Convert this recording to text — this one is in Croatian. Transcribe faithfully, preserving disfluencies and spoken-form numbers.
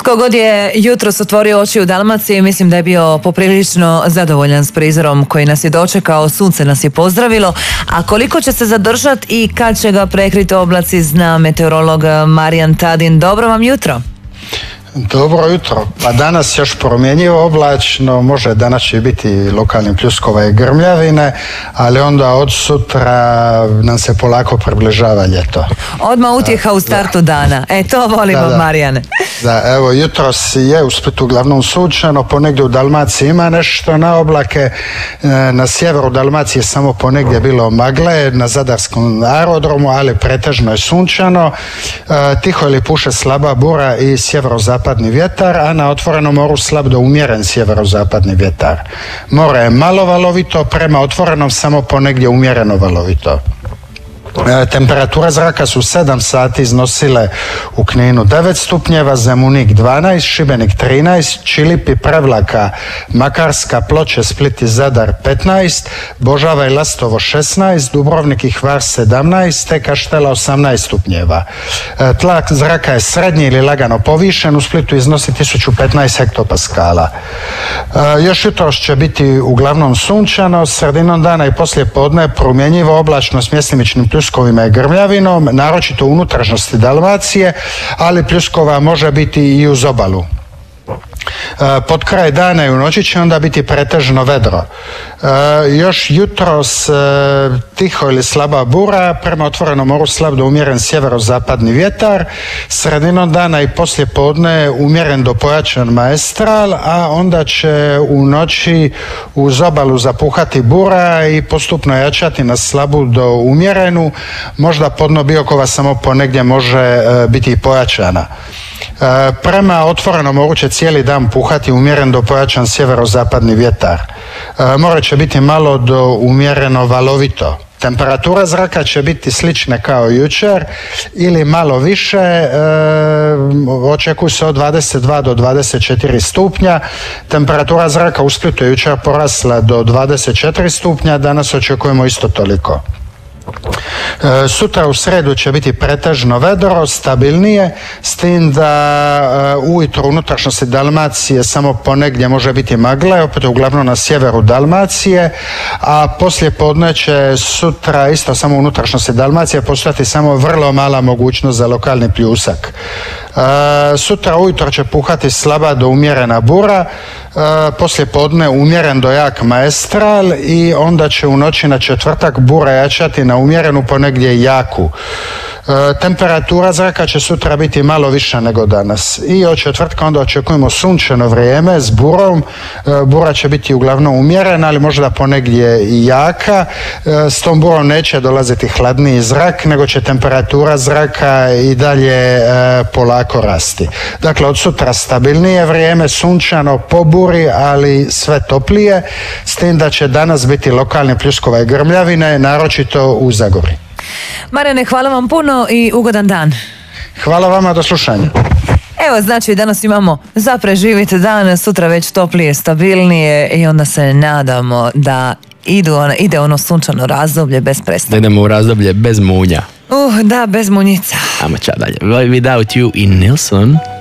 Tko god je jutros otvorio oči u Dalmaciji, mislim da je bio poprilično zadovoljan s prizorom koji nas je dočekao, sunce nas je pozdravilo, a koliko će se zadržati i kad će ga prekriti oblaci zna meteorolog Marijan Tadin. Dobro vam jutro. Dobro jutro. Pa danas još promjenjivo oblačno, može danas će biti lokalni pljuskova i grmljavine, ali onda od sutra nam se polako približava ljeto. Odmah utjeha u startu da. dana. E, to volimo, da, da. Marijane. Da, evo, jutros je u Splitu uglavnom sunčano, ponegdje u Dalmaciji ima nešto na oblake, na sjeveru Dalmacije samo ponegdje bilo magle, na Zadarskom aerodromu, ali pretežno je sunčano, tiho ili puše slaba bura i sjeverozapadni vjetar, a na otvorenom moru slab do umjeren sjeverozapadni vjetar. More je malo valovito, prema otvorenom samo ponegdje umjereno valovito. E, temperatura zraka su sedam sati iznosile u Kninu devet stupnjeva, Zemunik dvanaest, Šibenik trinaest, Čilipi, Prevlaka, Makarska, Ploče, Split i Zadar petnaest, Božava i Lastovo šesnaest, Dubrovnik i Hvar sedamnaest, te Kaštela osamnaest stupnjeva. E, tlak zraka je srednji ili lagano povišen, u Splitu iznosi tisuću petnaest hektopaskala. E, još jutros će biti uglavnom sunčano, sredinom dana i poslije podne promjenjivo oblačno s mjestimičnim pljuskovima i grmljavinom, naročito u unutrašnjosti Dalmacije, ali pljuskova može biti i uz obalu. Pod kraj dana i u noći će onda biti pretežno vedro. E, još jutros e, tiho ili slaba bura, prema otvorenom moru slab do umjeren sjeverozapadni vjetar, sredinom dana i poslije podne umjeren do pojačan maestral, a onda će u noći uz obalu zapuhati bura i postupno jačati na slabu do umjerenu, možda podno Biokova samo ponegdje može e, biti i pojačana. E, prema otvorenom moru će cijeli dan puhati umjeren do pojačan sjeverozapadni vjetar. E, more će biti malo do umjereno valovito. Temperatura zraka će biti slična kao jučer ili malo više, e, očekuju se od dvadeset dva do dvadeset četiri stupnja. Temperatura zraka u Splitu je jučer porasla do dvadeset četiri stupnja, danas očekujemo isto toliko. E, sutra u sredu će biti pretežno vedro, stabilnije, s tim da e, ujutro unutrašnjosti Dalmacije samo ponegdje može biti magle, opet uglavnom na sjeveru Dalmacije, a poslije podne će sutra isto samo u unutrašnjosti Dalmacije postojati samo vrlo mala mogućnost za lokalni pljusak. E, sutra ujutro će puhati slaba do umjerena bura, e, poslije podne umjeren do jak maestral i onda će u noći na četvrtak bura jačati na umjerenu ponegdje jaku. E, temperatura zraka će sutra biti malo više nego danas i od četvrtka onda očekujemo sunčano vrijeme s burom. E, bura će biti uglavnom umjerena, ali možda ponegdje i jaka. E, s tom burom neće dolaziti hladniji zrak, nego će temperatura zraka i dalje e, polako rasti. Dakle, od sutra stabilnije vrijeme, sunčano po buri, ali sve toplije, s tim da će danas biti lokalne pljuskova i grmljavine, naročito u Zagori. Marijane, hvala vam puno i ugodan dan. Hvala vama, do slušanja. Evo, znači danas imamo za preživite dan, sutra već toplije, stabilnije i onda se nadamo da idu ono, ide ono sunčano razdoblje bez prestanka. Da idemo u razdoblje bez munja. Uh, da, bez munjica. Ajmo ča dalje. Without You i Nilsson.